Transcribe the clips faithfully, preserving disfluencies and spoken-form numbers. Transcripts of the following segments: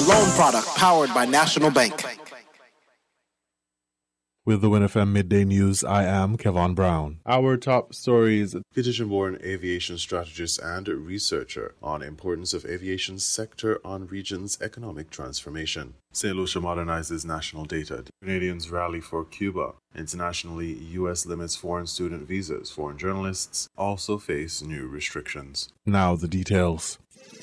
loan product powered by National Bank. With the Win F M Midday News, I am Kevon Brown. Our top stories: Kitishin-born aviation strategist and researcher on importance of aviation sector on region's economic transformation. Saint Lucia modernizes national data. Canadians rally for Cuba. Internationally, U S limits foreign student visas. Foreign journalists also face new restrictions. Now the details.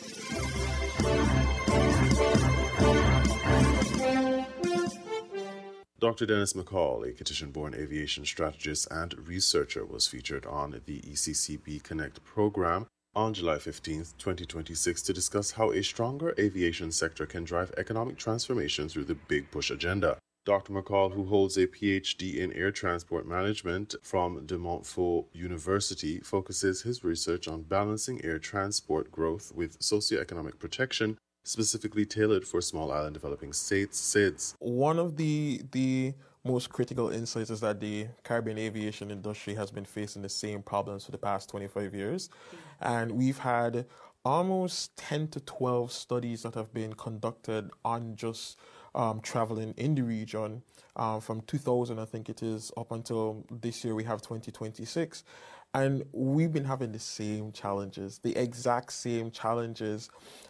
Doctor Dennis McCall, a Kitishin-born aviation strategist and researcher, was featured on the E C C B Connect program on July fifteenth, twenty twenty-six to discuss how a stronger aviation sector can drive economic transformation through the Big Push agenda. Doctor McCall, who holds a P H D in air transport management from De Montfort University, focuses his research on balancing air transport growth with socioeconomic protection, specifically tailored for small island developing states, S I D S. One of the the most critical insights is that the Caribbean aviation industry has been facing the same problems for the past twenty-five years. And we've had almost ten to twelve studies that have been conducted on just um, traveling in the region um, from two thousand, I think it is, up until this year we have twenty twenty-six. And we've been having the same challenges, the exact same challenges.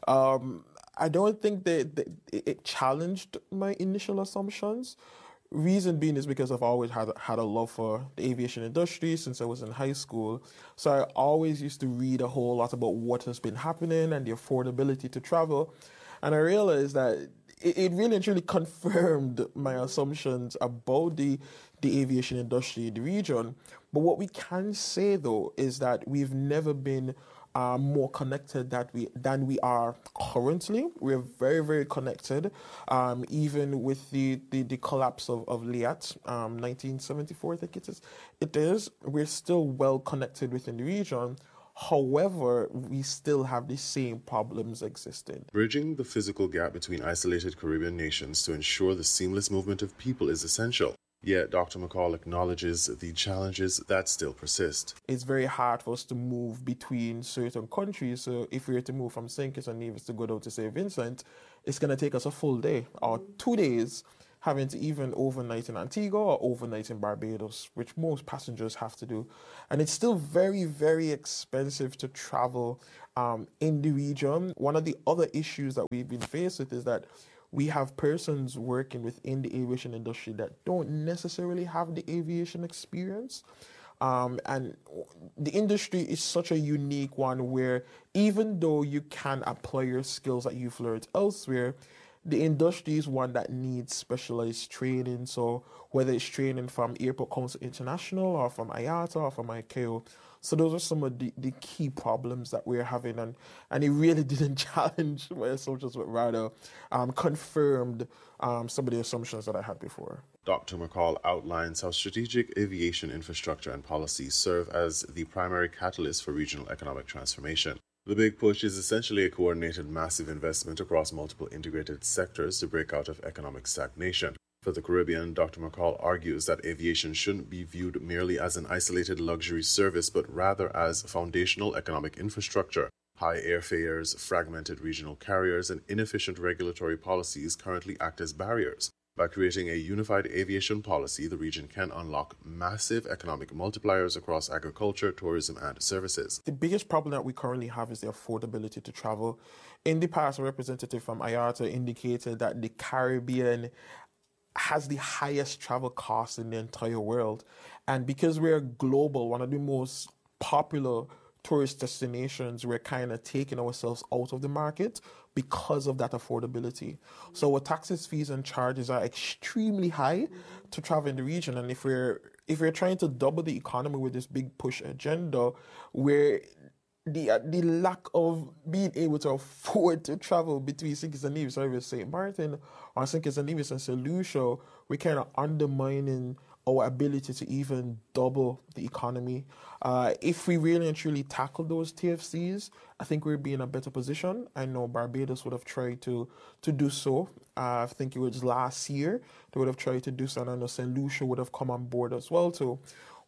Um, I don't think that, that it challenged my initial assumptions. Reason being is because I've always had had a love for the aviation industry since I was in high school. So I always used to read a whole lot about what has been happening and the affordability to travel. And I realized that it, it really and truly confirmed my assumptions about the, the aviation industry in the region. But what we can say, though, is that we've never been Uh, more connected that we than we are currently. We're very, very connected. Um, even with the, the, the collapse of, of LIAT, um, nineteen seventy-four, I think it is, it is, we're still well connected within the region. However, we still have the same problems existing. Bridging the physical gap between isolated Caribbean nations to ensure the seamless movement of people is essential. Yet, Doctor McCall acknowledges the challenges that still persist. It's very hard for us to move between certain countries. So if we were to move from Saint Kitts and Nevis to go down to Saint Vincent, it's going to take us a full day or two days having to even overnight in Antigua or overnight in Barbados, which most passengers have to do. And it's still very, very expensive to travel um, in the region. One of the other issues that we've been faced with is that we have persons working within the aviation industry that don't necessarily have the aviation experience. Um, and the industry is such a unique one where even though you can apply your skills that you've learned elsewhere, the industry is one that needs specialized training. So whether it's training from Airport Council International or from I A T A or from I C A O. So those are some of the, the key problems that we're having. And, and it really didn't challenge my assumptions, but rather um, confirmed um, some of the assumptions that I had before. Doctor McCall outlines how strategic aviation infrastructure and policies serve as the primary catalyst for regional economic transformation. The Big Push is essentially a coordinated massive investment across multiple integrated sectors to break out of economic stagnation. For the Caribbean, Doctor McCall argues that aviation shouldn't be viewed merely as an isolated luxury service, but rather as foundational economic infrastructure. High airfares, fragmented regional carriers, and inefficient regulatory policies currently act as barriers. By creating a unified aviation policy, the region can unlock massive economic multipliers across agriculture, tourism, and services. The biggest problem that we currently have is the affordability to travel. In the past, a representative from I A T A indicated that the Caribbean has the highest travel costs in the entire world. And because we're global, one of the most popular tourist destinations, we're kind of taking ourselves out of the market because of that affordability. So our taxes, fees, and charges are extremely high to travel in the region. And if we're if we're trying to double the economy with this Big Push agenda, where the uh, the lack of being able to afford to travel between Saint Kitts and Nevis or Saint Martin or Saint Kitts and Nevis and Saint Lucia, we're kind of undermining our ability to even double the economy. Uh, if we really and truly tackle those T F Cs, I think we'd be in a better position. I know Barbados would have tried to to do so. Uh, I think it was last year they would have tried to do so, and I know Saint Lucia would have come on board as well too.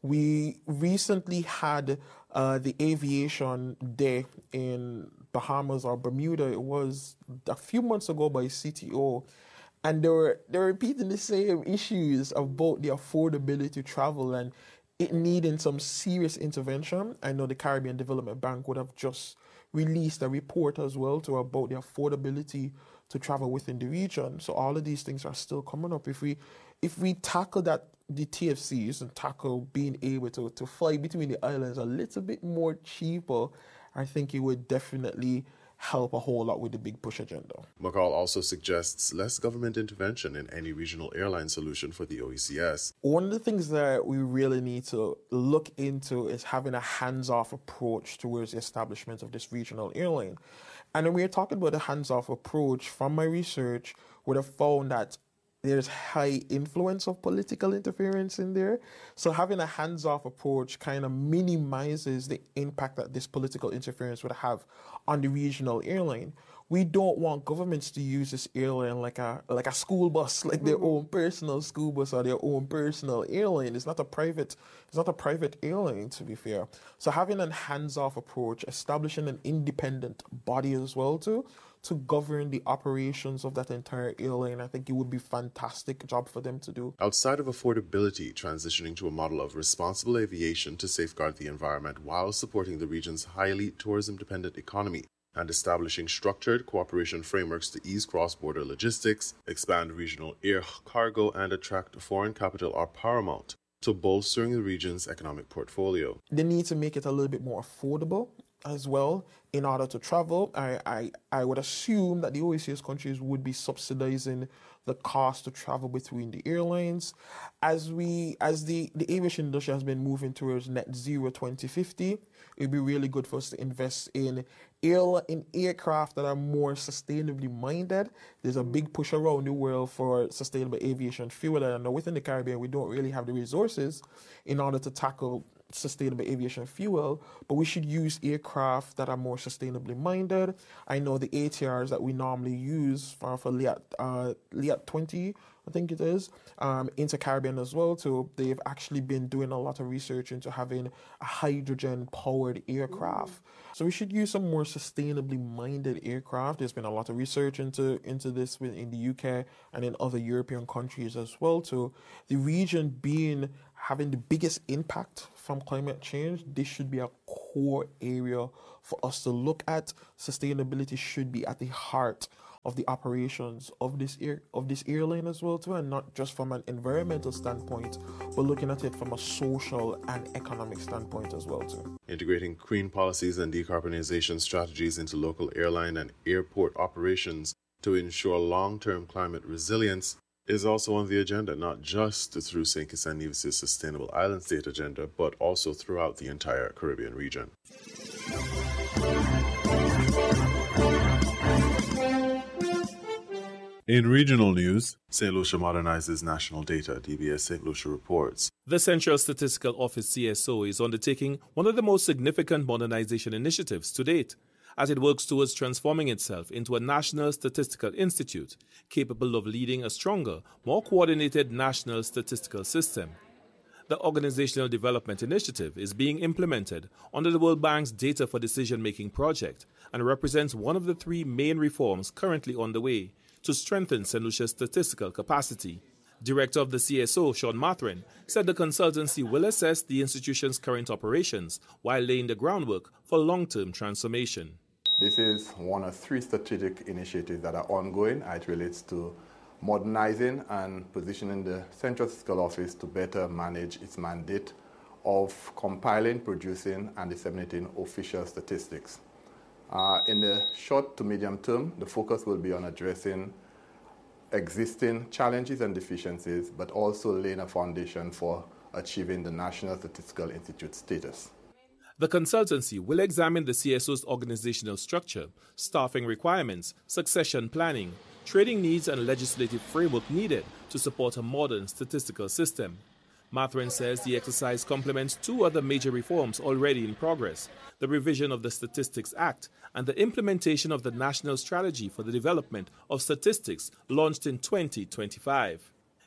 We recently had uh, the Aviation Day in Bahamas or Bermuda. It was a few months ago by C T O. And they were, they were repeating the same issues about the affordability to travel and it needing some serious intervention. I know the Caribbean Development Bank would have just released a report as well to about the affordability to travel within the region. So all of these things are still coming up. If we if we tackle that, the T F Cs, and tackle being able to, to fly between the islands a little bit more cheaper, I think it would definitely help a whole lot with the big push agenda. McCall also suggests less government intervention in any regional airline solution for the O E C S. One of the things that we really need to look into is having a hands-off approach towards the establishment of this regional airline. And when we're talking about a hands-off approach, from my research, would have found that there's high influence of political interference in there. So having a hands-off approach kind of minimizes the impact that this political interference would have on the regional airline. We don't want governments to use this airline like a like a school bus, like their own personal school bus or their own personal airline. It's not a private, it's not a private airline, to be fair. So having a hands-off approach, establishing an independent body as well too, to govern the operations of that entire airline, I think it would be a fantastic job for them to do. Outside of affordability, transitioning to a model of responsible aviation to safeguard the environment while supporting the region's highly tourism-dependent economy, and establishing structured cooperation frameworks to ease cross-border logistics, expand regional air cargo, and attract foreign capital are paramount to bolstering the region's economic portfolio. They need to make it a little bit more affordable as well in order to travel. I, I, I would assume that the O E C S countries would be subsidizing the cost to travel between the airlines. As we, as the, the aviation industry has been moving towards net zero twenty fifty, it'd be really good for us to invest in air, in aircraft that are more sustainably minded. There's a big push around the world for sustainable aviation fuel, and I know within the Caribbean we don't really have the resources in order to tackle sustainable aviation fuel, but we should use aircraft that are more sustainably minded. I know the A T Rs that we normally use for, for Liat, uh, Liat twenty, I think it is, um, into Caribbean as well too. They've actually been doing a lot of research into having a hydrogen-powered aircraft. So we should use some more sustainably minded aircraft. There's been a lot of research into, into this in the U K and in other European countries as well too. The region being having the biggest impact from climate change, this should be a core area for us to look at. Sustainability should be at the heart of the operations of this air of this airline as well too, and not just from an environmental standpoint, but looking at it from a social and economic standpoint as well too. Integrating green policies and decarbonization strategies into local airline and airport operations to ensure long-term climate resilience is also on the agenda, not just through Saint Kitts and Nevis' Sustainable Island State agenda, but also throughout the entire Caribbean region. In regional news, Saint Lucia modernizes national data, D B S Saint Lucia reports. The Central Statistical Office C S O is undertaking one of the most significant modernization initiatives to date, as it works towards transforming itself into a national statistical institute capable of leading a stronger, more coordinated national statistical system. The Organizational Development Initiative is being implemented under the World Bank's Data for Decision-Making project and represents one of the three main reforms currently on the way to strengthen Saint Lucia's statistical capacity. Director of the C S O, Sean Mathrin, said the consultancy will assess the institution's current operations while laying the groundwork for long-term transformation. This is one of three strategic initiatives that are ongoing. It relates to modernizing and positioning the Central Statistical Office to better manage its mandate of compiling, producing, and disseminating official statistics. Uh, in the short to medium term, the focus will be on addressing existing challenges and deficiencies, but also laying a foundation for achieving the National Statistical Institute status. The consultancy will examine the C S O's organizational structure, staffing requirements, succession planning, trading needs, and legislative framework needed to support a modern statistical system. Mathrin says the exercise complements two other major reforms already in progress: the revision of the Statistics Act and the implementation of the National Strategy for the Development of Statistics launched in twenty twenty-five.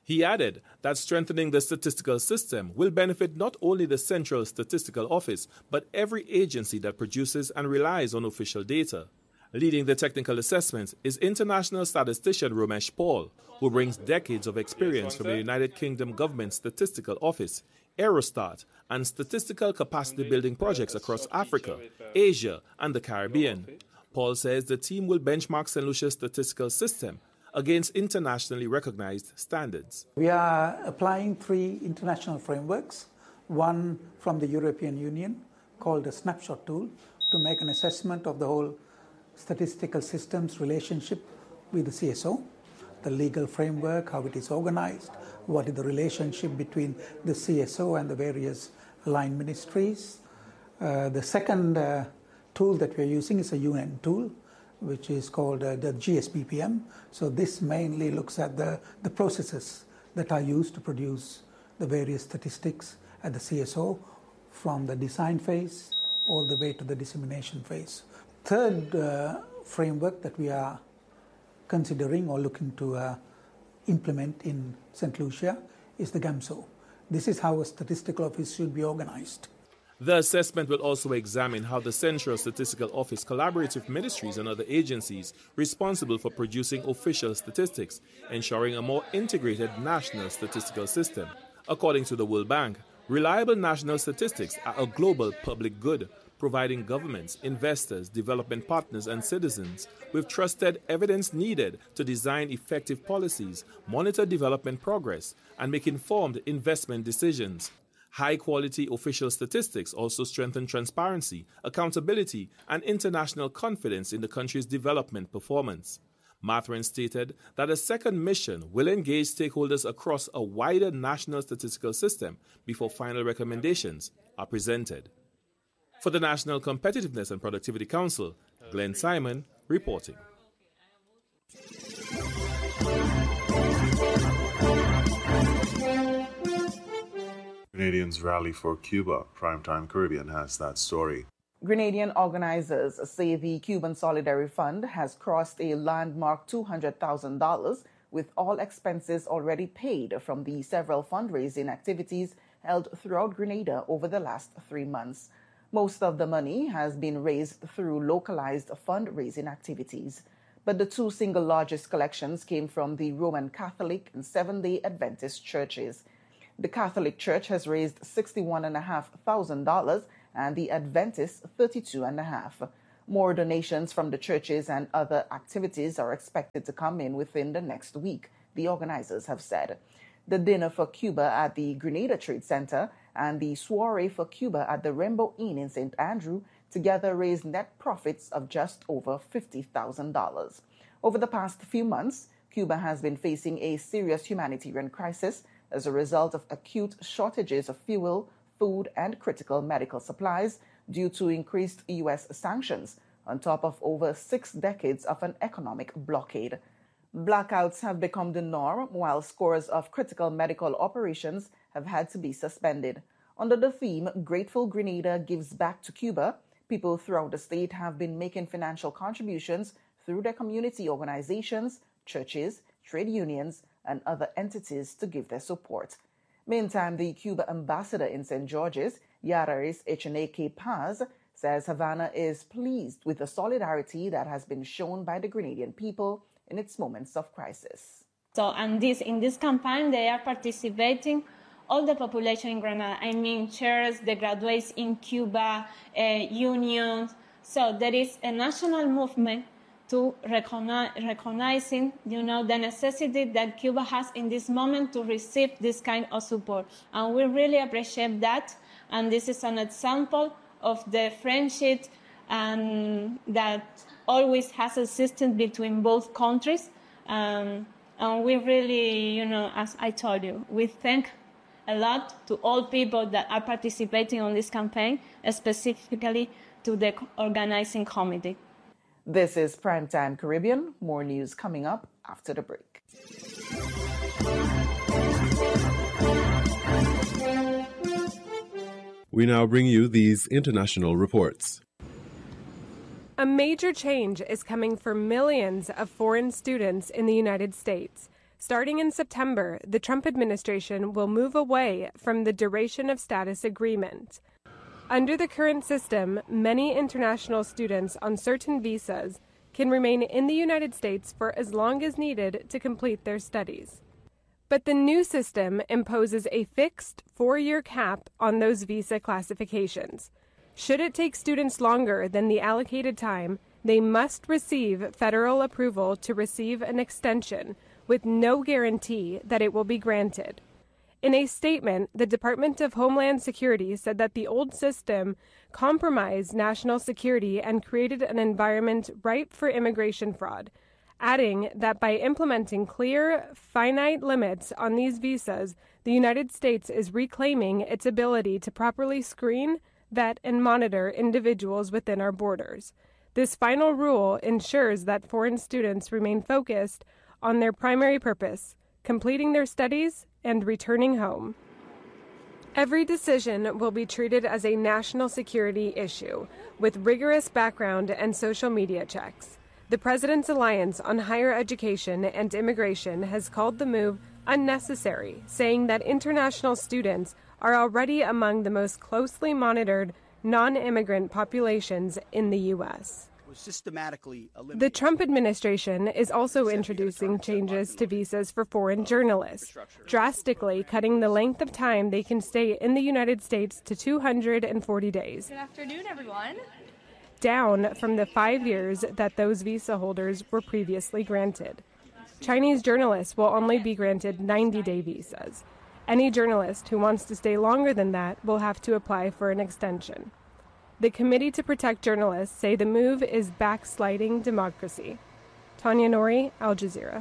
He added that strengthening the statistical system will benefit not only the Central Statistical Office, but every agency that produces and relies on official data. Leading the technical assessment is international statistician Romesh Paul, who brings decades of experience from the United Kingdom Government Statistical Office, Eurostat, and statistical capacity building projects across Africa, Asia, and the Caribbean. Paul says the team will benchmark Saint Lucia's statistical system against internationally recognized standards. We are applying three international frameworks, one from the European Union called the Snapshot Tool, to make an assessment of the whole statistical system's relationship with the C S O, the legal framework, how it is organized, what is the relationship between the C S O and the various aligned ministries. Uh, the second uh, tool that we're using is a U N tool, which is called uh, the G S B P M. So this mainly looks at the, the processes that are used to produce the various statistics at the C S O, from the design phase all the way to the dissemination phase. Third uh, framework that we are considering or looking to uh, implement in Saint Lucia is the GAMSO. This is how a statistical office should be organized. The assessment will also examine how the Central Statistical Office collaborates with ministries and other agencies responsible for producing official statistics, ensuring a more integrated national statistical system. According to the World Bank, reliable national statistics are a global public good, providing governments, investors, development partners, and citizens with trusted evidence needed to design effective policies, monitor development progress, and make informed investment decisions. High-quality official statistics also strengthen transparency, accountability, and international confidence in the country's development performance. Mathern stated that a second mission will engage stakeholders across a wider national statistical system before final recommendations are presented. For the National Competitiveness and Productivity Council, Glenn Simon reporting. Grenadians rally for Cuba. Primetime Caribbean has that story. Grenadian organizers say the Cuban Solidarity Fund has crossed a landmark two hundred thousand dollars, with all expenses already paid from the several fundraising activities held throughout Grenada over the last three months. Most of the money has been raised through localized fundraising activities, but the two single largest collections came from the Roman Catholic and Seventh-day Adventist churches. The Catholic Church has raised sixty-one thousand five hundred dollars and the Adventist thirty-two thousand five hundred dollars. More donations from the churches and other activities are expected to come in within the next week, the organizers have said. The Dinner for Cuba at the Grenada Trade Center and the Soiree for Cuba at the Rainbow Inn in Saint Andrew together raised net profits of just over fifty thousand dollars. Over the past few months, Cuba has been facing a serious humanitarian crisis as a result of acute shortages of fuel, food, and critical medical supplies due to increased U S sanctions, on top of over six decades of an economic blockade. Blackouts have become the norm, while scores of critical medical operations have had to be suspended. Under the theme, Grateful Grenada Gives Back to Cuba, people throughout the state have been making financial contributions through their community organizations, churches, trade unions, and other entities to give their support. Meantime, the Cuba ambassador in Saint George's, Yararis Echeneke Paz, says Havana is pleased with the solidarity that has been shown by the Grenadian people in its moments of crisis. So, and this in this campaign, they are participating all the population in Grenada. I mean, churches, the graduates in Cuba, uh, unions. So there is a national movement to recognize, recognizing, you know, the necessity that Cuba has in this moment to receive this kind of support. And we really appreciate that. And this is an example of the friendship um, that always has existed between both countries. Um, and we really, you know, as I told you, we thank a lot to all people that are participating on this campaign, specifically to the organizing committee. This is Primetime Caribbean. More news coming up after the break. We now bring you these international reports. A major change is coming for millions of foreign students in the United States. Starting in September, the Trump administration will move away from the duration of status agreement. Under the current system, many international students on certain visas can remain in the United States for as long as needed to complete their studies. But the new system imposes a fixed four-year cap on those visa classifications. Should it take students longer than the allocated time, they must receive federal approval to receive an extension with no guarantee that it will be granted. In a statement, the Department of Homeland Security said that the old system compromised national security and created an environment ripe for immigration fraud, adding that by implementing clear, finite limits on these visas, the United States is reclaiming its ability to properly screen, vet, and monitor individuals within our borders. This final rule ensures that foreign students remain focused on their primary purpose, completing their studies and returning home. Every decision will be treated as a national security issue, with rigorous background and social media checks. The President's Alliance on Higher Education and Immigration has called the move unnecessary, saying that international students are already among the most closely monitored non-immigrant populations in the U S Systematically the Trump administration is also introducing changes to visas for foreign journalists, drastically cutting the length of time they can stay in the United States to two hundred forty days. Good afternoon, everyone. Down from the five years that those visa holders were previously granted. Chinese journalists will only be granted ninety-day visas. Any journalist who wants to stay longer than that will have to apply for an extension. The Committee to Protect Journalists say the move is backsliding democracy. Tanya Nori, Al Jazeera.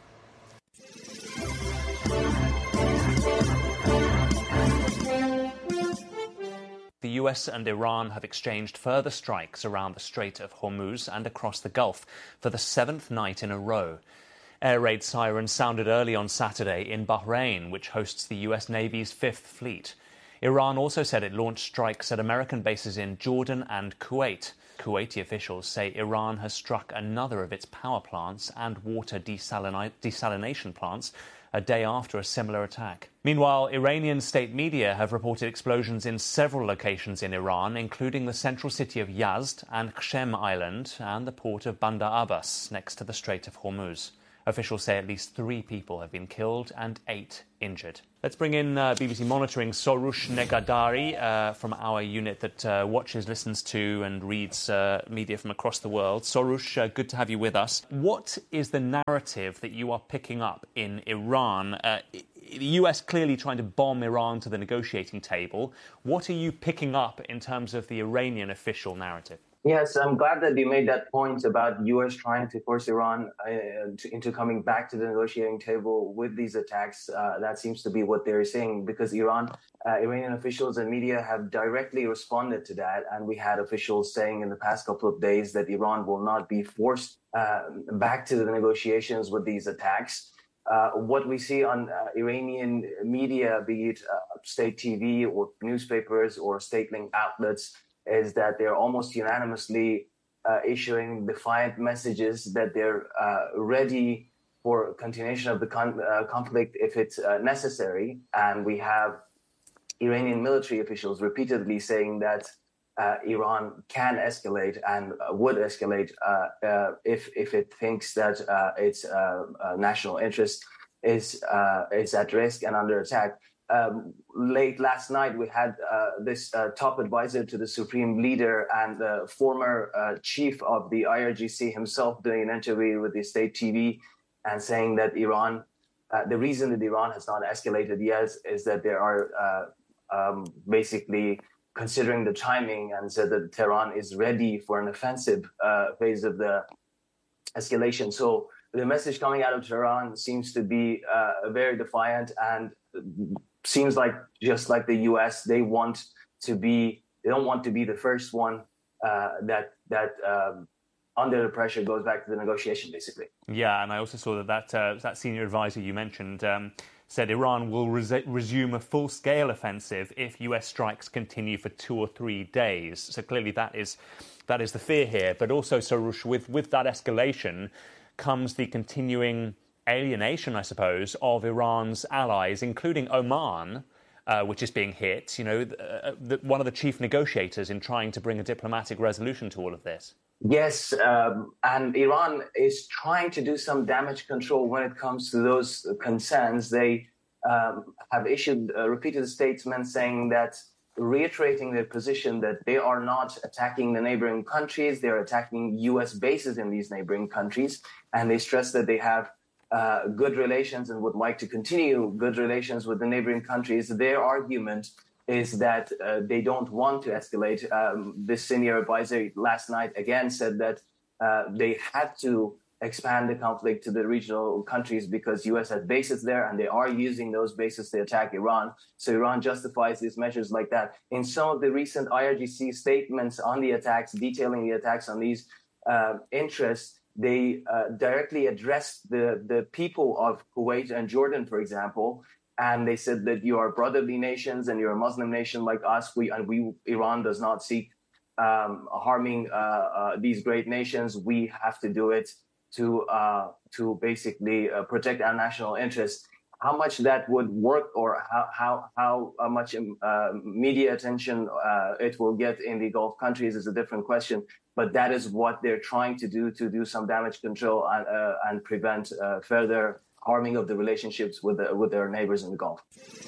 The U S and Iran have exchanged further strikes around the Strait of Hormuz and across the Gulf for the seventh night in a row. Air raid sirens sounded early on Saturday in Bahrain, which hosts the U S Navy's Fifth Fleet. Iran also said it launched strikes at American bases in Jordan and Kuwait. Kuwaiti officials say Iran has struck another of its power plants and water desalini- desalination plants a day after a similar attack. Meanwhile, Iranian state media have reported explosions in several locations in Iran, including the central city of Yazd and Qshem Island and the port of Bandar Abbas next to the Strait of Hormuz. Officials say at least three people have been killed and eight injured. Let's bring in uh, B B C Monitoring Soroush Negadari uh, from our unit that uh, watches, listens to and reads uh, media from across the world. Soroush, uh, good to have you with us. What is the narrative that you are picking up in Iran? Uh, the U S clearly trying to bomb Iran to the negotiating table. What are you picking up in terms of the Iranian official narrative? Yes, I'm glad that you made that point about U S trying to force Iran uh, to, into coming back to the negotiating table with these attacks. Uh, that seems to be what they're saying, because Iran, uh, Iranian officials and media have directly responded to that. And we had officials saying in the past couple of days that Iran will not be forced uh, back to the negotiations with these attacks. Uh, what we see on uh, Iranian media, be it uh, state T V or newspapers or state-linked outlets, is that they're almost unanimously uh, issuing defiant messages that they're uh, ready for continuation of the con- uh, conflict if it's uh, necessary. And we have Iranian military officials repeatedly saying that uh, Iran can escalate and uh, would escalate uh, uh, if if it thinks that uh, its uh, uh, national interest is uh, is at risk and under attack. Um, late last night, we had uh, this uh, top advisor to the supreme leader and the former uh, chief of the I R G C himself doing an interview with the state T V and saying that Iran, uh, the reason that Iran has not escalated yet is that they are uh, um, basically considering the timing, and said that Tehran is ready for an offensive uh, phase of the escalation. So the message coming out of Tehran seems to be uh, very defiant, and seems like, just like the U S, they want to be, they don't want to be the first one uh, that that um, under the pressure goes back to the negotiation, basically. Yeah, and I also saw that that, uh, that senior advisor you mentioned um, said Iran will res- resume a full-scale offensive if U S strikes continue for two or three days. So clearly that is that is the fear here. But also, Soroush, with, with that escalation comes the continuing alienation, I suppose, of Iran's allies, including Oman, uh, which is being hit, you know, uh, the, one of the chief negotiators in trying to bring a diplomatic resolution to all of this. Yes, um, and Iran is trying to do some damage control when it comes to those concerns. They um, have issued uh, repeated statements saying that, reiterating their position that they are not attacking the neighboring countries, they're attacking U S bases in these neighboring countries, and they stress that they have uh, good relations and would like to continue good relations with the neighboring countries. Their argument is that uh, they don't want to escalate. Um, this senior advisor last night again said that uh, they had to expand the conflict to the regional countries because U S has bases there and they are using those bases to attack Iran. So Iran justifies these measures like that. In some of the recent I R G C statements on the attacks, detailing the attacks on these uh, interests, they uh, directly addressed the, the people of Kuwait and Jordan, for example, and they said that you are brotherly nations and you're a Muslim nation like us. We and we Iran does not seek um, harming uh, uh, these great nations. We have to do it to uh, to basically uh, protect our national interests. How much that would work, or how how how uh, much uh, media attention uh, it will get in the Gulf countries is a different question. But that is what they're trying to do to do some damage control and, uh, and prevent uh, further harming of the relationships with the, with their neighbors in the Gulf.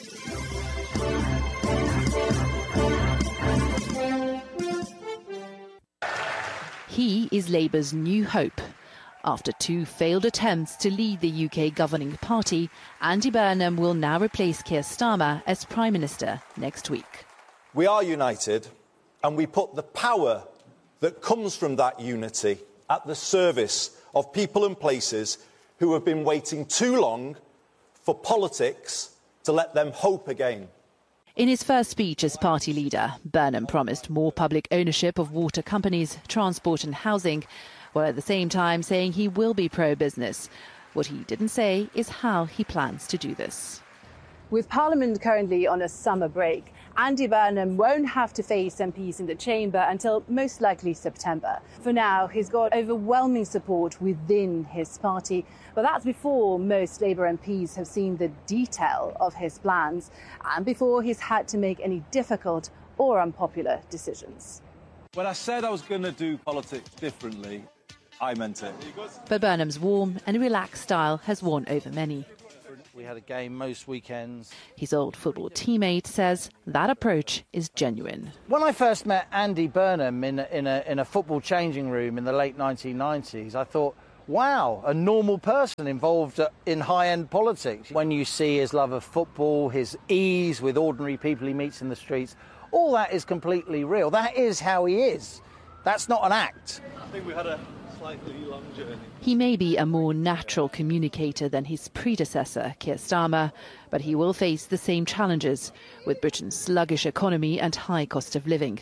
He is Labour's new hope. After two failed attempts to lead the U K governing party, Andy Burnham will now replace Keir Starmer as Prime Minister next week. We are united, and we put the power that comes from that unity at the service of people and places who have been waiting too long for politics to let them hope again. In his first speech as party leader, Burnham promised more public ownership of water companies, transport and housing, while at the same time saying he will be pro-business. What he didn't say is how he plans to do this. With Parliament currently on a summer break, Andy Burnham won't have to face M Ps in the chamber until most likely September. For now, he's got overwhelming support within his party, but that's before most Labour M Ps have seen the detail of his plans and before he's had to make any difficult or unpopular decisions. When I said I was going to do politics differently, I meant it. But Burnham's warm and relaxed style has won over many. We had a game most weekends. His old football teammate says that approach is genuine. When I first met Andy Burnham in a, in a, in a football changing room in the late nineteen nineties, I thought, wow, a normal person involved in high-end politics. When you see his love of football, his ease with ordinary people he meets in the streets, all that is completely real. That is how he is. That's not an act. I think we had a slightly long journey. He may be a more natural communicator than his predecessor, Keir Starmer, but he will face the same challenges with Britain's sluggish economy and high cost of living.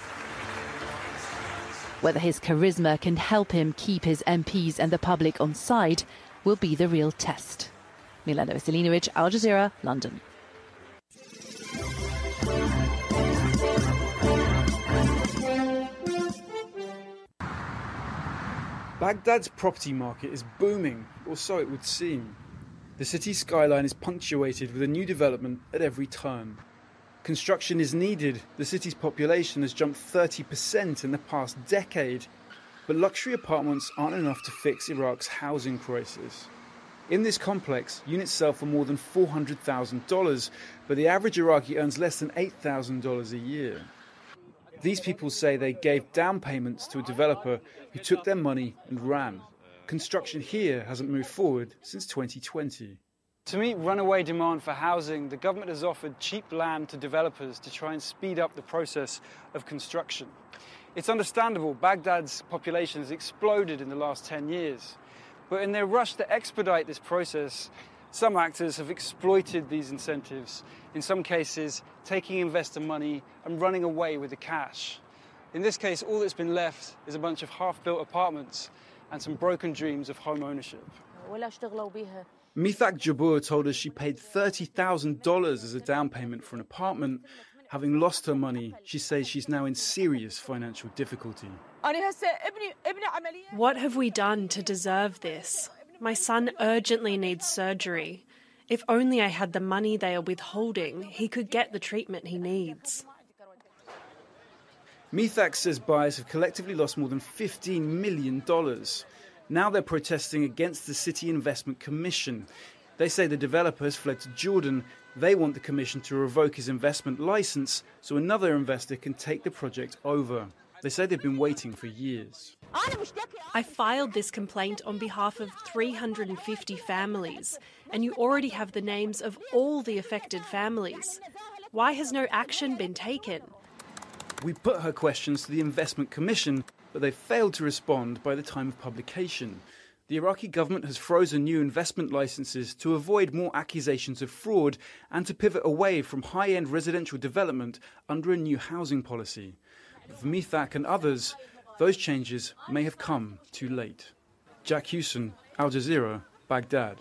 Whether his charisma can help him keep his M Ps and the public on side will be the real test. Milena Veselinovic, Al Jazeera, London. Baghdad's property market is booming, or so it would seem. The city's skyline is punctuated with a new development at every turn. Construction is needed. The city's population has jumped thirty percent in the past decade. But luxury apartments aren't enough to fix Iraq's housing crisis. In this complex, units sell for more than four hundred thousand dollars, but the average Iraqi earns less than eight thousand dollars a year. These people say they gave down payments to a developer who took their money and ran. Construction here hasn't moved forward since twenty twenty. To meet runaway demand for housing, the government has offered cheap land to developers to try and speed up the process of construction. It's understandable, Baghdad's population has exploded in the last ten years. But in their rush to expedite this process, some actors have exploited these incentives, in some cases taking investor money and running away with the cash. In this case, all that's been left is a bunch of half-built apartments and some broken dreams of home ownership. Mithaq Jabur told us she paid thirty thousand dollars as a down payment for an apartment. Having lost her money, she says she's now in serious financial difficulty. What have we done to deserve this? My son urgently needs surgery. If only I had the money they are withholding, he could get the treatment he needs. Mithaq says buyers have collectively lost more than fifteen million dollars. Now they're protesting against the City Investment Commission. They say the developer has fled to Jordan. They want the commission to revoke his investment licence so another investor can take the project over. They say they've been waiting for years. I filed this complaint on behalf of three hundred fifty families, and you already have the names of all the affected families. Why has no action been taken? We put her questions to the Investment Commission, but they failed to respond by the time of publication. The Iraqi government has frozen new investment licenses to avoid more accusations of fraud and to pivot away from high-end residential development under a new housing policy. But for Mithaq and others, those changes may have come too late. Jack Hewson, Al Jazeera, Baghdad.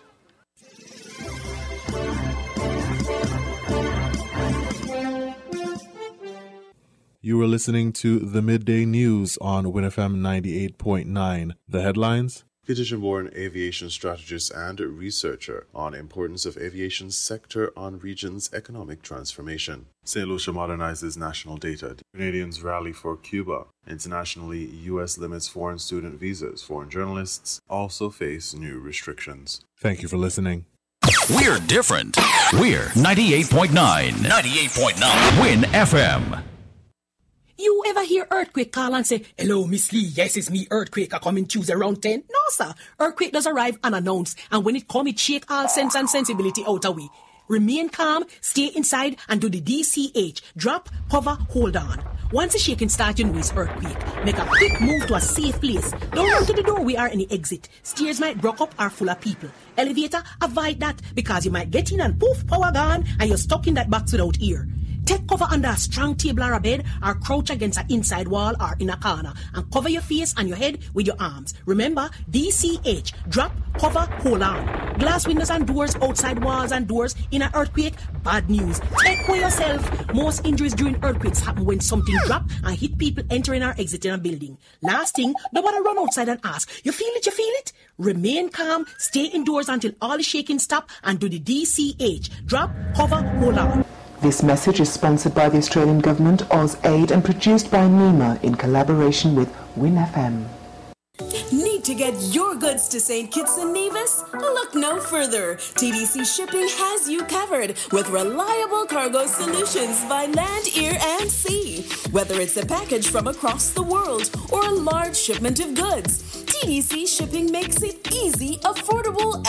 You were listening to the Midday News on Win F M ninety-eight point nine. The headlines? Egyptian-born aviation strategist and researcher on importance of aviation sector on region's economic transformation. Saint Lucia modernizes national data. Canadians rally for Cuba. Internationally, U S limits foreign student visas. Foreign journalists also face new restrictions. Thank you for listening. We're different. We're ninety-eight point nine. ninety-eight point nine. Win F M. You ever hear Earthquake call and say, "Hello, Miss Lee, yes, it's me, Earthquake, I come in Tuesday around ten? No, sir. Earthquake does arrive unannounced, and when it come, it shake all sense and sensibility out of we. Remain calm, stay inside, and do the D C H. Drop, hover, hold on. Once the shaking starts, you know it's earthquake. Make a quick move to a safe place. Don't run to the doorway or any exit. Stairs might block up or full of people. Elevator, avoid that, because you might get in and poof, power gone, and you're stuck in that box without ear. Take cover under a strong table or a bed, or crouch against an inside wall or in a corner, and cover your face and your head with your arms. Remember, D C H, drop, cover, hold on. Glass windows and doors, outside walls and doors in an earthquake, bad news. Take care yourself. Most injuries during earthquakes happen when something drop and hit people entering or exiting a building. Last thing, nobody run outside and ask, you feel it, you feel it? Remain calm, stay indoors until all the shaking stop, and do the D C H, drop, cover, hold on. This message is sponsored by the Australian Government, AusAid, and produced by NEMA in collaboration with Win F M. Need to get your goods to Saint Kitts and Nevis? Look no further. T D C Shipping has you covered with reliable cargo solutions by land, air, and sea. Whether it's a package from across the world or a large shipment of goods, T D C Shipping makes it easy, affordable,